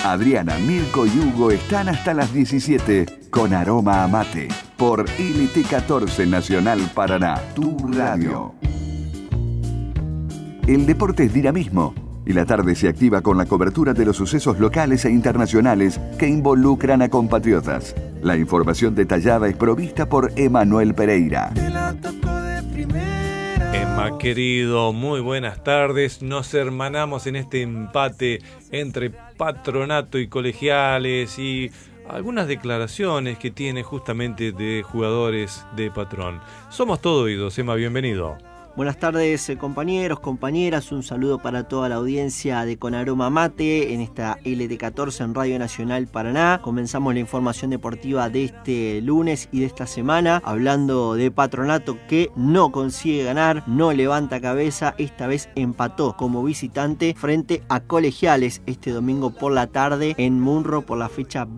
Adriana, Mirko y Hugo están hasta las 17 con Aroma a Mate por LT14 Nacional Paraná, tu radio. El deporte es dinamismo y la tarde se activa con la cobertura de los sucesos locales e internacionales que involucran a compatriotas. La información detallada es provista por Emanuel Pereira. Emma, querido, muy buenas tardes. Nos hermanamos en este empate entre Patronato y Colegiales y algunas declaraciones que tiene justamente de jugadores de Patrón. Somos todo oídos, Emma, bienvenido. Buenas tardes, compañeros, compañeras. Un saludo para toda la audiencia de Con Aroma Mate en esta LT14 en Radio Nacional Paraná. Comenzamos la información deportiva de este lunes y de esta semana hablando de Patronato, que no consigue ganar, no levanta cabeza. Esta vez empató como visitante frente a Colegiales este domingo por la tarde en Munro por la fecha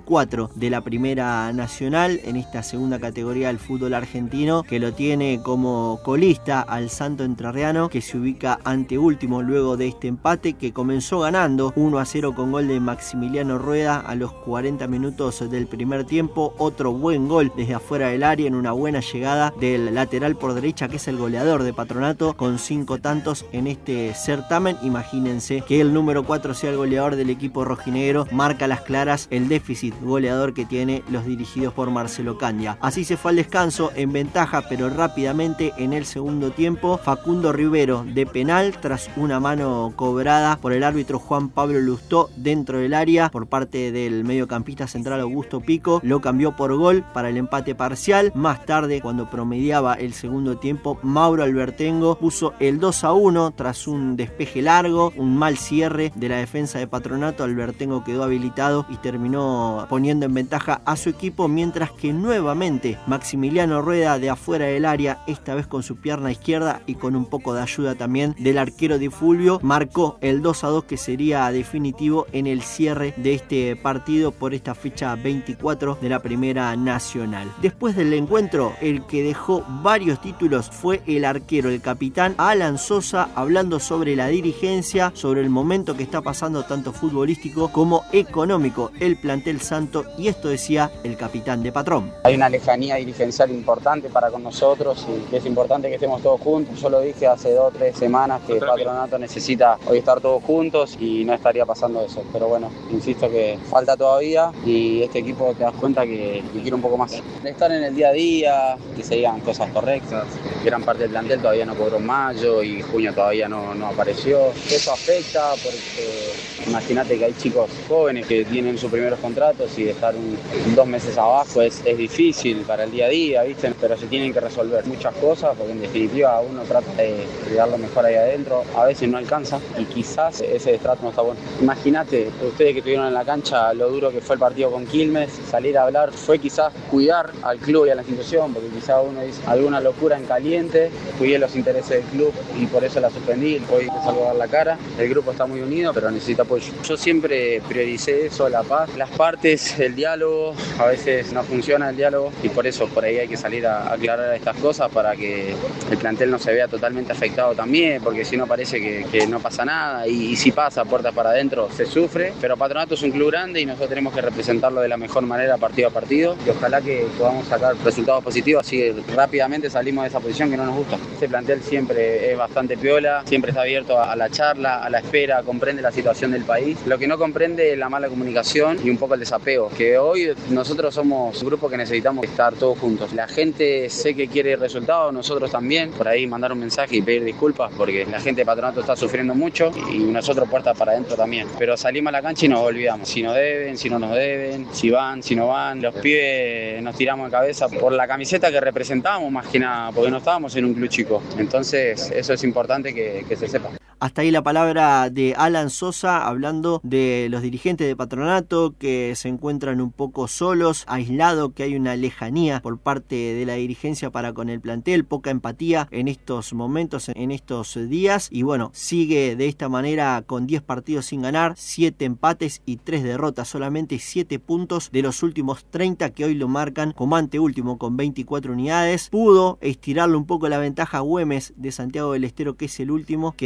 24 de la Primera Nacional en esta segunda categoría del fútbol argentino, que lo tiene como colista al Santo Entrerriano, que se ubica anteúltimo luego de este empate, que comenzó ganando 1-0 con gol de Maximiliano Rueda a los 40 minutos del primer tiempo. Otro buen gol desde afuera del área en una buena llegada del lateral por derecha, que es el goleador de Patronato con 5 tantos en este certamen. Imagínense que el número 4 sea el goleador del equipo rojinegro, marca las claras el déficit goleador que tiene los dirigidos por Marcelo Candia. Así se fue al descanso en ventaja, pero rápidamente en el segundo tiempo, Facundo Rivero de penal tras una mano cobrada por el árbitro Juan Pablo Lustó dentro del área por parte del mediocampista central Augusto Pico, lo cambió por gol para el empate parcial. Más tarde, cuando promediaba el segundo tiempo, Mauro Albertengo puso el 2-1 tras un despeje largo, un mal cierre de la defensa de Patronato. Albertengo quedó habilitado y terminó poniendo en ventaja a su equipo, mientras que nuevamente Maximiliano Rueda de afuera del área, esta vez con su pierna izquierda y con un poco de ayuda también del arquero Di Fulvio, marcó el 2-2 que sería definitivo en el cierre de este partido por esta fecha 24 de la Primera Nacional. Después del encuentro, el que dejó varios títulos fue el arquero, el capitán Alan Sosa, hablando sobre la dirigencia, sobre el momento que está pasando tanto futbolístico como económico el plantel santo, y esto decía el capitán de Patrón. Hay una lejanía dirigencial importante para con nosotros y es importante que estemos todos juntos. Yo lo dije hace 2 o 3 semanas que Patronato necesita hoy estar todos juntos y no estaría pasando eso. Pero bueno, insisto que falta todavía y este equipo te das cuenta que quiere un poco más. De estar en el día a día, que se digan cosas correctas. Gran parte del plantel todavía no cobró en mayo y junio todavía no apareció. Eso afecta porque imagínate que hay chicos jóvenes que tienen sus primeros contratos y de estar 2 meses abajo es difícil para el día a día, ¿viste? Pero se tienen que resolver muchas cosas porque en definitiva uno trata de dar lo mejor ahí adentro, a veces no alcanza y quizás ese destrato no está bueno. Imagínate, ustedes que estuvieron en la cancha, lo duro que fue el partido con Quilmes, salir a hablar fue quizás cuidar al club y a la institución, porque quizás uno dice alguna locura en caliente, cuidé los intereses del club y por eso la suspendí, hoy te salgo a dar la cara. El grupo está muy unido, pero necesita apoyo. Yo siempre prioricé eso, la paz, las partes, el diálogo, a veces no funciona el diálogo y por eso por ahí hay que salir a aclarar estas cosas para que el plantel no se vea totalmente afectado también, porque si no parece que no pasa nada y si pasa puertas para adentro se sufre, pero Patronato es un club grande y nosotros tenemos que representarlo de la mejor manera partido a partido y ojalá que podamos sacar resultados positivos, así rápidamente salimos de esa posición que no nos gusta. Este plantel siempre es bastante piola, siempre está abierto a la charla, a la espera, comprende la situación del país, lo que no comprende es la mala comunicación y un poco el desapego, que hoy nosotros somos un grupo que necesitamos estar todos juntos. La gente sé que quiere resultados, nosotros también, por ahí mandar un mensaje y pedir disculpas porque la gente de Patronato está sufriendo mucho y nosotros puertas para adentro también, pero salimos a la cancha y nos olvidamos, si nos deben, si no nos deben, si van, si no van, los pibes nos tiramos de cabeza por la camiseta que representamos más que nada, porque no estábamos en un club chico, entonces eso es importante que se sepa. Hasta ahí la palabra de Alan Sosa hablando de los dirigentes de Patronato que se encuentran un poco solos, aislados, que hay una lejanía por parte de la dirigencia para con el plantel, poca empatía en estos momentos, en estos días, y bueno, sigue de esta manera con 10 partidos sin ganar, 7 empates y 3 derrotas, solamente 7 puntos de los últimos 30 que hoy lo marcan como anteúltimo con 24 unidades. Pudo estirarle un poco la ventaja a Güemes de Santiago del Estero, que es el último, quedó a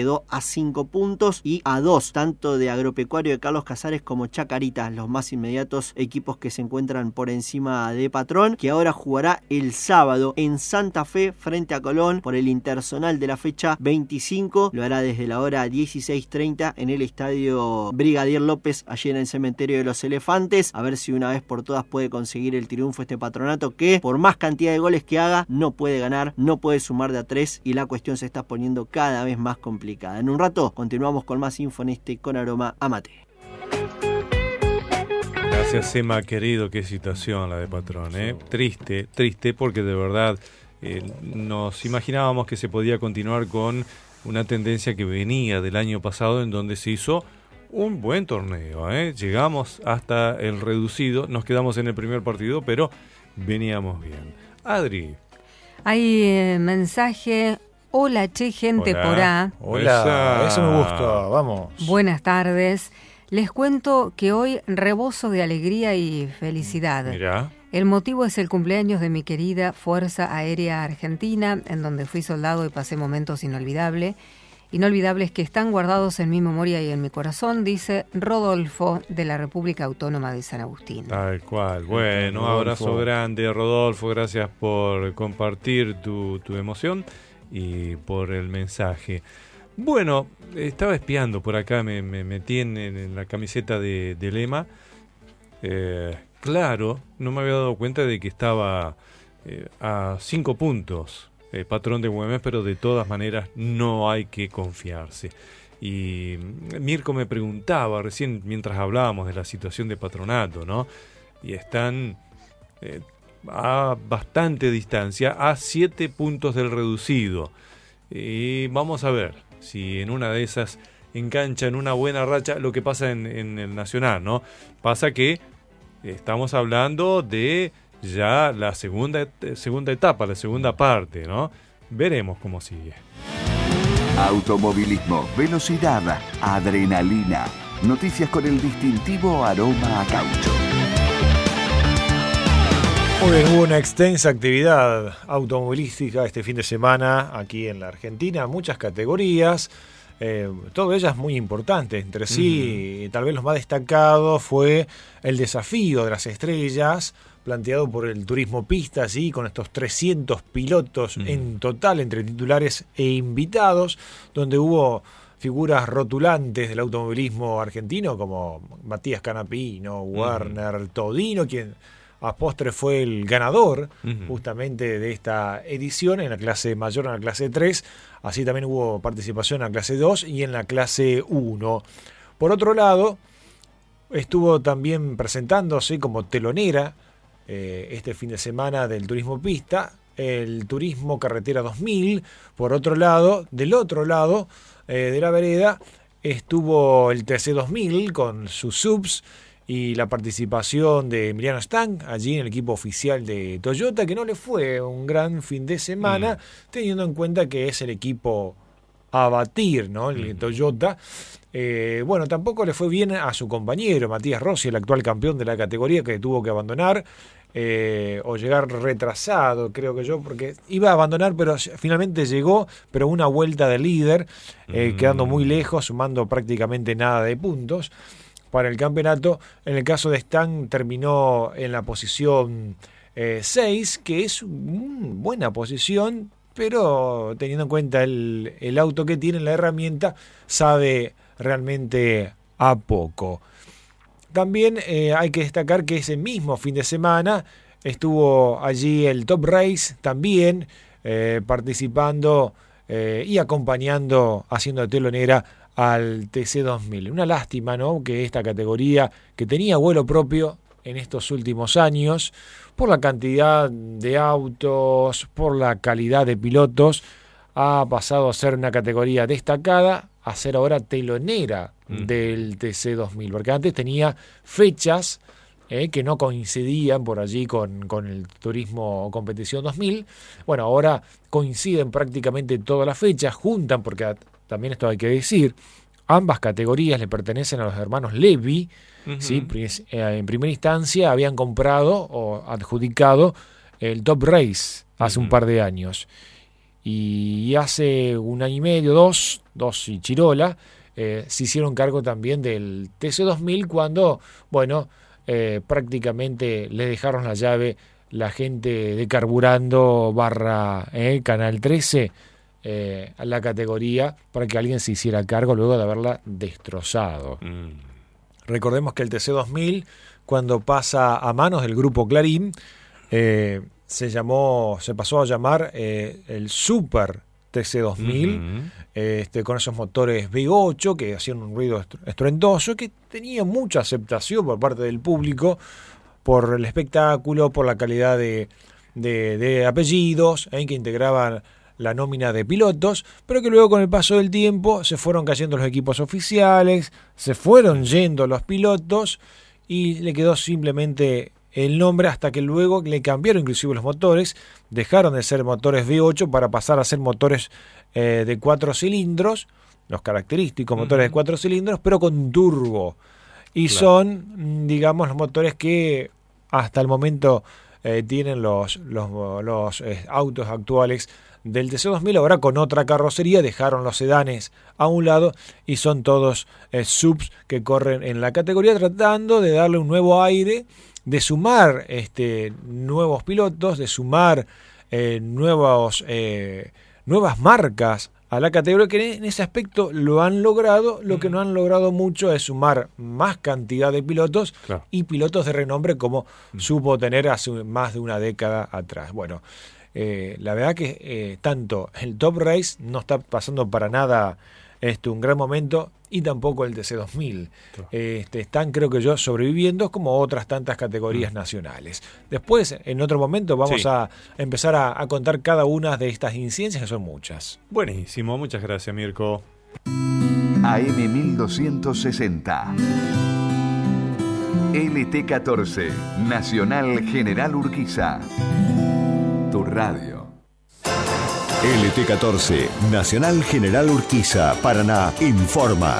5 puntos y a 2 tanto de Agropecuario de Carlos Casares como Chacarita, los más inmediatos equipos que se encuentran por encima de Patrón, que ahora jugará el sábado en Santa Fe frente a Colón por el interzonal de la fecha 25. Lo hará desde la hora 16:30 en el estadio Brigadier López, allí en el cementerio de los Elefantes. A ver si una vez por todas puede conseguir el triunfo este Patronato, que por más cantidad de goles que haga no puede ganar, no puede sumar de a 3 y la cuestión se está poniendo cada vez más complicada. En un rato continuamos con más info en este Con Aroma a Mate. Gracias, Emma, querido. Qué situación la de Patrón, ¿eh? Triste porque de verdad nos imaginábamos que se podía continuar con una tendencia que venía del año pasado, en donde se hizo un buen torneo, ¿eh? Llegamos hasta el reducido, nos quedamos en el primer partido, pero veníamos bien. Adri. Hay mensaje. Hola, che, gente. Hola. Por A. Hola, eso me gusta, vamos. Buenas tardes. Les cuento que hoy rebozo de alegría y felicidad. Mirá. El motivo es el cumpleaños de mi querida Fuerza Aérea Argentina, en donde fui soldado y pasé momentos inolvidables que están guardados en mi memoria y en mi corazón, dice Rodolfo, de la República Autónoma de San Agustín. Tal cual. Bueno, un abrazo grande, Rodolfo. Gracias por compartir tu emoción y por el mensaje. Bueno, estaba espiando por acá, me metí en la camiseta de Lema. Claro, no me había dado cuenta de que estaba a 5 puntos Patrón de Güemes, pero de todas maneras no hay que confiarse. Y Mirko me preguntaba recién mientras hablábamos de la situación de Patronato, ¿no? Y están a bastante distancia, a 7 puntos del reducido. Y vamos a ver si en una de esas engancha en una buena racha lo que pasa en el Nacional, ¿no? Pasa que estamos hablando de ya la segunda etapa, la segunda parte, ¿no? Veremos cómo sigue. Automovilismo, velocidad, adrenalina. Noticias con el distintivo aroma a caucho. Muy bien, hubo una extensa actividad automovilística este fin de semana aquí en la Argentina, muchas categorías, todas ellas muy importantes entre sí. Tal vez lo más destacado fue el desafío de las estrellas planteado por el turismo pista, ¿sí? Con estos 300 pilotos en total entre titulares e invitados, donde hubo figuras rotulantes del automovilismo argentino como Matías Canapino, Werner Todino, quien a postre fue el ganador justamente de esta edición en la clase mayor, en la clase 3. Así también hubo participación en la clase 2 y en la clase 1. Por otro lado, estuvo también presentándose como telonera este fin de semana del turismo pista, el Turismo Carretera 2000. Por otro lado, del otro lado de la vereda, estuvo el TC 2000 con sus subs y la participación de Emiliano Stang allí en el equipo oficial de Toyota, que no le fue un gran fin de semana, teniendo en cuenta que es el equipo a batir, ¿no? El Toyota. Bueno, tampoco le fue bien a su compañero Matías Rossi, el actual campeón de la categoría, que tuvo que abandonar o llegar retrasado, creo que yo, porque iba a abandonar, pero finalmente llegó, pero una vuelta de líder, quedando muy lejos, sumando prácticamente nada de puntos para el campeonato. En el caso de Stan terminó en la posición 6, que es una buena posición, pero teniendo en cuenta el auto que tiene, la herramienta, sabe realmente a poco. También hay que destacar que ese mismo fin de semana estuvo allí el Top Race también participando y acompañando, haciendo de telonera al TC 2000. Una lástima, ¿no?, que esta categoría, que tenía vuelo propio en estos últimos años, por la cantidad de autos, por la calidad de pilotos, ha pasado a ser una categoría destacada, a ser ahora telonera del TC 2000, porque antes tenía fechas que no coincidían por allí con el Turismo Competición 2000. Bueno, ahora coinciden prácticamente todas las fechas, juntan, porque también esto hay que decir, ambas categorías le pertenecen a los hermanos Levy, ¿sí? En primera instancia habían comprado o adjudicado el Top Race hace un par de años. Y hace un año y medio, dos y Chirola, se hicieron cargo también del TC2000 cuando, prácticamente le dejaron la llave la gente de Carburando Canal 13 a la categoría para que alguien se hiciera cargo luego de haberla destrozado. Recordemos que el TC2000, cuando pasa a manos del grupo Clarín, se pasó a llamar el Super TC2000, con esos motores V8 que hacían un ruido estruendoso, que tenía mucha aceptación por parte del público por el espectáculo, por la calidad de apellidos que integraban la nómina de pilotos, pero que luego con el paso del tiempo se fueron cayendo los equipos oficiales, se fueron yendo los pilotos y le quedó simplemente el nombre, hasta que luego le cambiaron inclusive los motores, dejaron de ser motores V8 para pasar a ser motores de 4 cilindros, los característicos motores de 4 cilindros, pero con turbo. Y son, digamos, los motores que hasta el momento tienen los autos actuales del TC2000, ahora con otra carrocería, dejaron los sedanes a un lado y son todos subs que corren en la categoría, tratando de darle un nuevo aire, de sumar nuevos pilotos, de sumar nuevas marcas a la categoría, que en ese aspecto lo han logrado. Lo que no han logrado mucho es sumar más cantidad de pilotos y pilotos de renombre como supo tener hace más de una década atrás. Bueno, la verdad que tanto el Top Race no está pasando para nada un gran momento, y tampoco el TC2000. Están, creo que yo, sobreviviendo como otras tantas categorías nacionales. Después, en otro momento, vamos a empezar a contar cada una de estas incidencias, que son muchas. Buenísimo, muchas gracias, Mirko. AM 1260. LT14, Nacional General Urquiza. Tu radio. LT14, Nacional General Urquiza, Paraná, informa.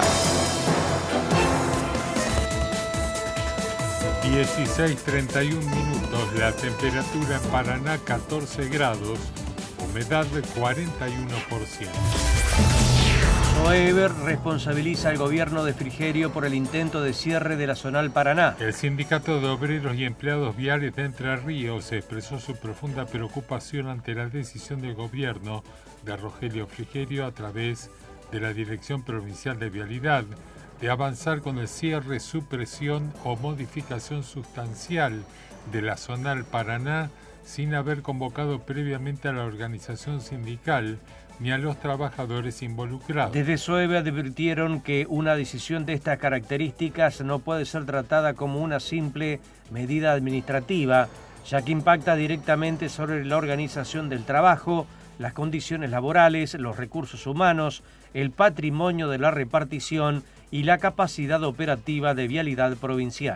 16:31 minutos, la temperatura en Paraná 14 grados, humedad de 41%. Soever responsabiliza al gobierno de Frigerio por el intento de cierre de la Zonal Paraná. El Sindicato de Obreros y Empleados Viales de Entre Ríos expresó su profunda preocupación ante la decisión del gobierno de Rogelio Frigerio a través de la Dirección Provincial de Vialidad de avanzar con el cierre, supresión o modificación sustancial de la Zonal Paraná sin haber convocado previamente a la organización sindical ni a los trabajadores involucrados. Desde SOEB advirtieron que una decisión de estas características no puede ser tratada como una simple medida administrativa, ya que impacta directamente sobre la organización del trabajo, las condiciones laborales, los recursos humanos, el patrimonio de la repartición y la capacidad operativa de Vialidad Provincial.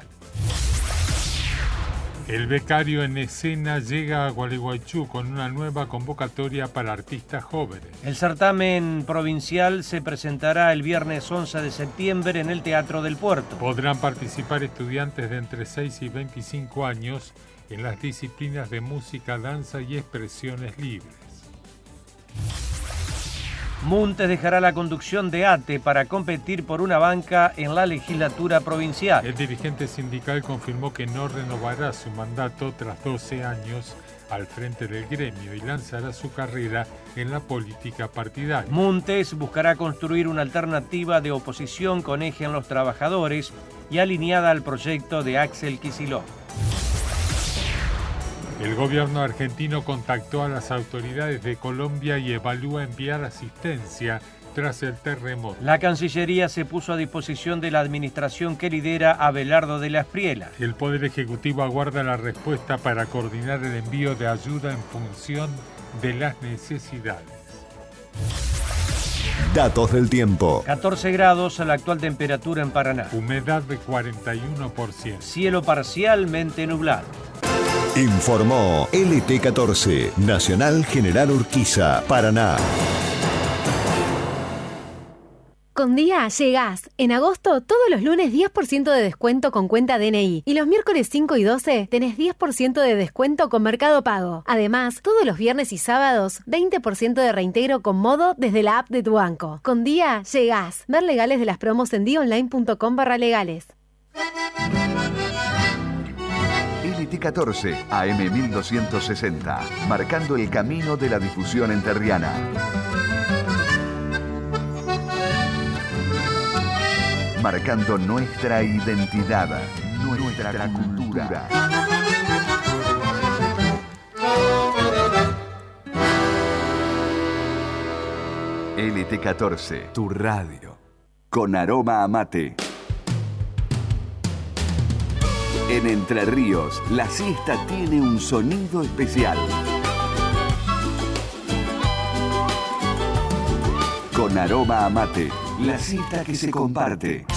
El becario en escena llega a Gualeguaychú con una nueva convocatoria para artistas jóvenes. El certamen provincial se presentará el viernes 11 de septiembre en el Teatro del Puerto. Podrán participar estudiantes de entre 6 y 25 años en las disciplinas de música, danza y expresiones libres. Muntes dejará la conducción de ATE para competir por una banca en la legislatura provincial. El dirigente sindical confirmó que no renovará su mandato tras 12 años al frente del gremio y lanzará su carrera en la política partidaria. Muntes buscará construir una alternativa de oposición con eje en los trabajadores y alineada al proyecto de Axel Kicillof. El gobierno argentino contactó a las autoridades de Colombia y evalúa enviar asistencia tras el terremoto. La Cancillería se puso a disposición de la administración que lidera Abelardo de la Espriella. El Poder Ejecutivo aguarda la respuesta para coordinar el envío de ayuda en función de las necesidades. Datos del tiempo. 14 grados la actual temperatura en Paraná. Humedad de 41%. Cielo parcialmente nublado. Informó LT14, Nacional General Urquiza, Paraná. Con Día llegás. En agosto, todos los lunes 10% de descuento con cuenta DNI. Y los miércoles 5 y 12 tenés 10% de descuento con Mercado Pago. Además, todos los viernes y sábados, 20% de reintegro con Modo desde la app de tu banco. Con Día llegás. Ver legales de las promos en diaonline.com/legales. LT14 AM 1260, marcando el camino de la difusión enterriana. Marcando nuestra identidad, nuestra cultura. LT14, tu radio, con aroma a mate. En Entre Ríos, la siesta tiene un sonido especial. Con aroma a mate, la siesta que se comparte.